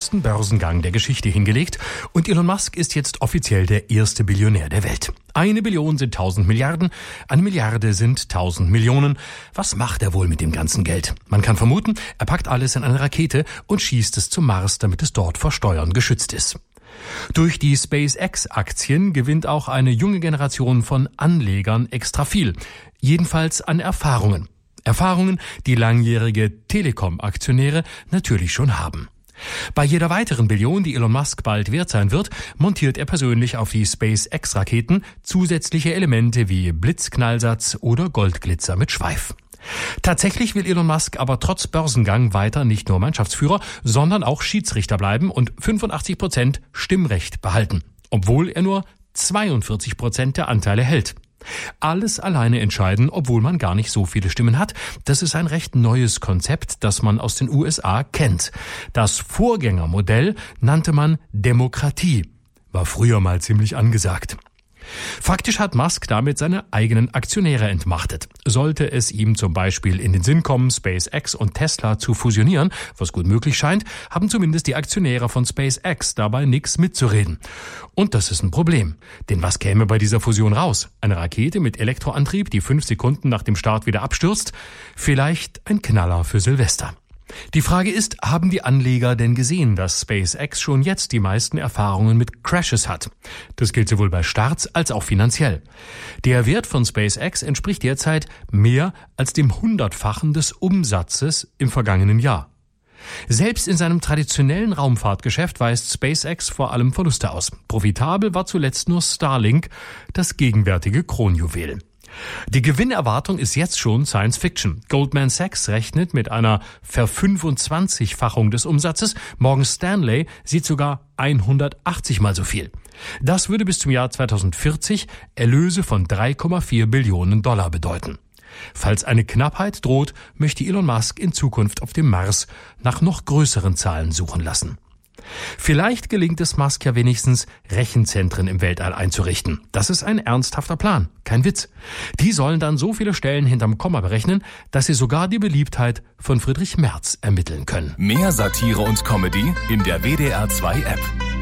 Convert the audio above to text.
größten Börsengang der Geschichte hingelegt und Elon Musk ist jetzt offiziell der erste Billionär der Welt. 1 Billion sind 1000 Milliarden, 1 Milliarde sind 1000 Millionen. Was macht er wohl mit dem ganzen Geld? Man kann vermuten, er packt alles in eine Rakete und schießt es zum Mars, damit es dort vor Steuern geschützt ist. Durch die SpaceX-Aktien gewinnt auch eine junge Generation von Anlegern extra viel. Jedenfalls an Erfahrungen. Erfahrungen, die langjährige Telekom-Aktionäre natürlich schon haben. Bei jeder weiteren Billion, die Elon Musk bald wert sein wird, montiert er persönlich auf die SpaceX-Raketen zusätzliche Elemente wie Blitzknallsatz oder Goldglitzer mit Schweif. Tatsächlich will Elon Musk aber trotz Börsengang weiter nicht nur Mannschaftsführer, sondern auch Schiedsrichter bleiben und 85% Stimmrecht behalten, obwohl er nur 42% der Anteile hält. Alles alleine entscheiden, obwohl man gar nicht so viele Stimmen hat. Das ist ein recht neues Konzept, das man aus den USA kennt. Das Vorgängermodell nannte man Demokratie. War früher mal ziemlich angesagt. Faktisch hat Musk damit seine eigenen Aktionäre entmachtet. Sollte es ihm zum Beispiel in den Sinn kommen, SpaceX und Tesla zu fusionieren, was gut möglich scheint, haben zumindest die Aktionäre von SpaceX dabei nichts mitzureden. Und das ist ein Problem. Denn was käme bei dieser Fusion raus? Eine Rakete mit Elektroantrieb, die 5 Sekunden nach dem Start wieder abstürzt? Vielleicht ein Knaller für Silvester. Die Frage ist, haben die Anleger denn gesehen, dass SpaceX schon jetzt die meisten Erfahrungen mit Crashes hat? Das gilt sowohl bei Starts als auch finanziell. Der Wert von SpaceX entspricht derzeit mehr als dem 100-fachen des Umsatzes im vergangenen Jahr. Selbst in seinem traditionellen Raumfahrtgeschäft weist SpaceX vor allem Verluste aus. Profitabel war zuletzt nur Starlink, das gegenwärtige Kronjuwel. Die Gewinnerwartung ist jetzt schon Science Fiction. Goldman Sachs rechnet mit einer Ver-25-fachung des Umsatzes. Morgan Stanley sieht sogar 180 mal so viel. Das würde bis zum Jahr 2040 Erlöse von 3,4 Billionen Dollar bedeuten. Falls eine Knappheit droht, möchte Elon Musk in Zukunft auf dem Mars nach noch größeren Zahlen suchen lassen. Vielleicht gelingt es Musk ja wenigstens, Rechenzentren im Weltall einzurichten. Das ist ein ernsthafter Plan, kein Witz. Die sollen dann so viele Stellen hinterm Komma berechnen, dass sie sogar die Beliebtheit von Friedrich Merz ermitteln können. Mehr Satire und Comedy in der WDR 2 App.